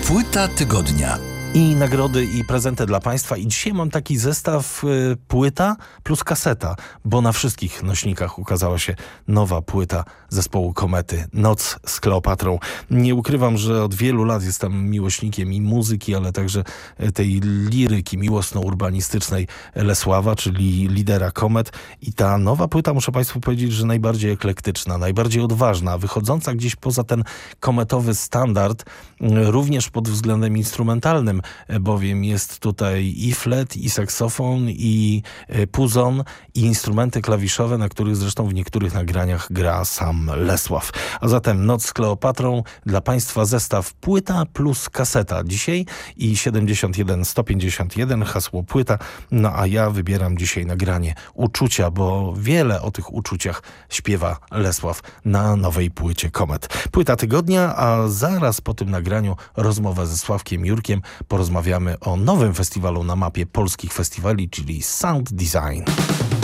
Płyta tygodnia. I nagrody, i prezenty dla Państwa. I dzisiaj mam taki zestaw płyta plus kaseta, bo na wszystkich nośnikach ukazała się nowa płyta zespołu Komety, Noc z Kleopatrą. Nie ukrywam, że od wielu lat jestem miłośnikiem i muzyki, ale także tej liryki miłosno-urbanistycznej Lesława, czyli lidera Komet. I ta nowa płyta, muszę Państwu powiedzieć, że najbardziej eklektyczna, najbardziej odważna, wychodząca gdzieś poza ten kometowy standard, również pod względem instrumentalnym, bowiem jest tutaj i flet, i saksofon, i puzon, i instrumenty klawiszowe, na których zresztą w niektórych nagraniach gra sam Lesław. A zatem Noc z Kleopatrą dla Państwa zestaw płyta plus kaseta dzisiaj i 71 151, hasło płyta. No a ja wybieram dzisiaj nagranie Uczucia, bo wiele o tych uczuciach śpiewa Lesław na nowej płycie Komet. Płyta tygodnia, a zaraz po tym nagraniu rozmowa ze Sławkiem Jurkiem. Porozmawiamy o nowym festiwalu na mapie polskich festiwali, czyli Sound Design.